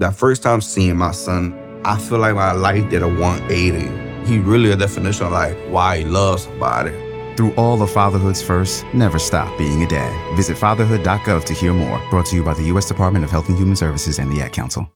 That first time seeing my son, I feel like my life did a 180. He really a definition of like why he loves somebody. Through all of fatherhood's firsts, never stop being a dad. Visit fatherhood.gov to hear more. Brought to you by the U.S. Department of Health and Human Services and the Ad Council.